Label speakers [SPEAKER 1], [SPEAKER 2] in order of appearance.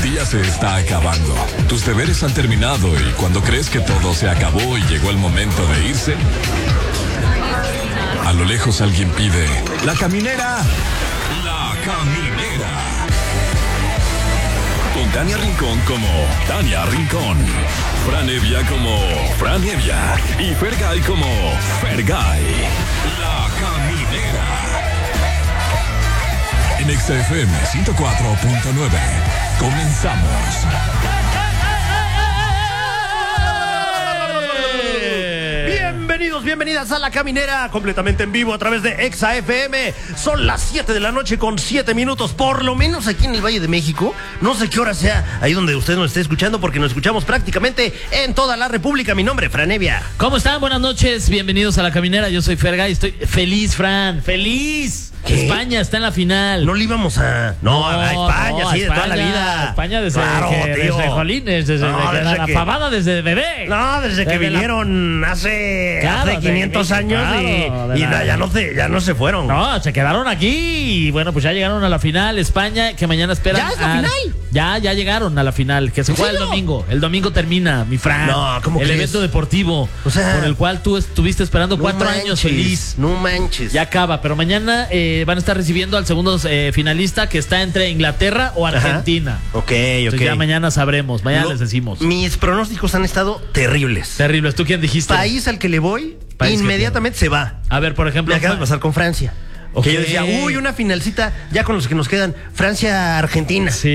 [SPEAKER 1] día se está acabando. Tus deberes han terminado y cuando crees que todo se acabó y llegó el momento de irse, a lo lejos alguien pide: ¡La caminera! ¡La caminera! Con Tania Rincón como Tania Rincón, Fran Evia como Fran Evia y Fergay como Fergay. La caminera. En XFM 104.9. Comenzamos.
[SPEAKER 2] Bienvenidas a La Caminera, completamente en vivo a través de Exa FM. Son las 7 de la noche con 7 minutos, por lo menos aquí en el Valle de México. No sé qué hora sea ahí donde usted nos esté escuchando, porque nos escuchamos prácticamente en toda la República. Mi nombre es Fran Evia.
[SPEAKER 3] ¿Cómo están? Buenas noches, bienvenidos a La Caminera. Yo soy Fergay, estoy feliz, Fran, feliz.
[SPEAKER 2] ¿Qué?
[SPEAKER 3] España está en la final.
[SPEAKER 2] No le íbamos a... No, a España, sí, de toda la vida.
[SPEAKER 3] España desde
[SPEAKER 2] claro,
[SPEAKER 3] desde Jolines, desde la pavada, desde bebé.
[SPEAKER 2] No, desde que vinieron hace 500 años
[SPEAKER 3] claro,
[SPEAKER 2] y ya no se fueron.
[SPEAKER 3] No, se quedaron aquí y bueno, pues ya llegaron a la final. España, que mañana esperan.
[SPEAKER 2] ¿Ya es la final?
[SPEAKER 3] Ya llegaron a la final, que se juega el domingo. El domingo termina, mi Fran.
[SPEAKER 2] No, ¿cómo
[SPEAKER 3] el
[SPEAKER 2] crees?
[SPEAKER 3] evento deportivo,
[SPEAKER 2] O sea,
[SPEAKER 3] por el cual tú estuviste esperando 4 años feliz.
[SPEAKER 2] No manches.
[SPEAKER 3] Ya acaba, pero mañana van a estar recibiendo al segundo finalista, que está entre Inglaterra o Argentina.
[SPEAKER 2] Ajá. Ok.
[SPEAKER 3] Entonces ya mañana sabremos, mañana les decimos.
[SPEAKER 2] Mis pronósticos han estado terribles.
[SPEAKER 3] Terribles. ¿Tú quién dijiste?
[SPEAKER 2] País al que le voy,
[SPEAKER 3] País
[SPEAKER 2] inmediatamente se va.
[SPEAKER 3] A ver, por ejemplo.
[SPEAKER 2] Me acaba de pasar con Francia.
[SPEAKER 3] Ok.
[SPEAKER 2] Que yo decía, una finalcita ya con los que nos quedan, Francia-Argentina.
[SPEAKER 3] Sí.